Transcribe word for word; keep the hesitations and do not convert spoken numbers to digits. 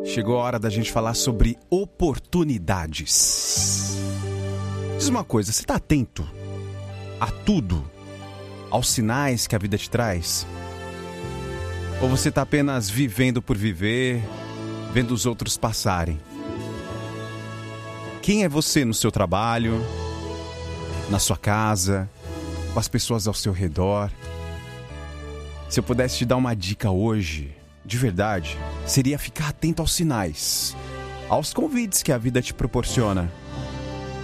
Chegou a hora da gente falar sobre oportunidades. Diz uma coisa, você está atento a tudo, aos sinais que a vida te traz? Ou você está apenas vivendo por viver, vendo os outros passarem? Quem é você no seu trabalho, na sua casa, com as pessoas ao seu redor? Se eu pudesse te dar uma dica hoje, de verdade, seria ficar atento aos sinais, aos convites que a vida te proporciona.